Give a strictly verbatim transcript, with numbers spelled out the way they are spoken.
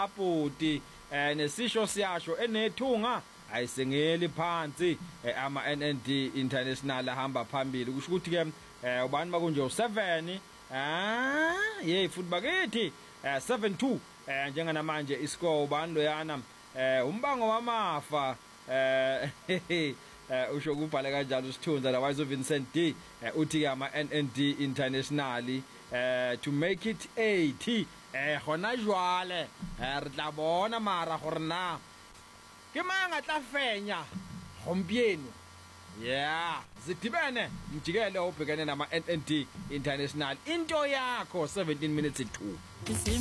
aputi eh nesisho siyasho enethunga ayisengeli phansi ama N N D International ahamba phambili kusho ukuthi ke ubani makunje u7 ah hey futhi bakithi seven two njenga namanje iscore ubani loyana umbango wamafa eh usho kubhala kanjalo usithunza lawayizo Vincent D uthi ama N N D International to make it eighty eh gona jwale re tla bona mara gore na ke manga tla fenya gompieno yeah zidibene mjikele obhekene nama N N D International into yakho seventeen minutes to